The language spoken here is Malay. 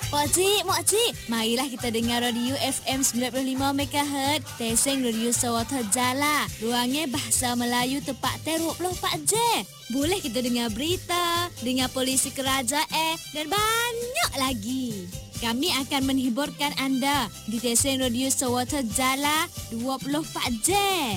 Makcik, marilah kita dengar radio FM 95 MHz. Teseng radio Sawata Jala. Ruangnya bahasa Melayu tepat 24 jam. Boleh kita dengar berita, dengar polisi kerajaan dan banyak lagi. Kami akan menghiburkan anda di Teseng radio Sawata Jala 24 jam.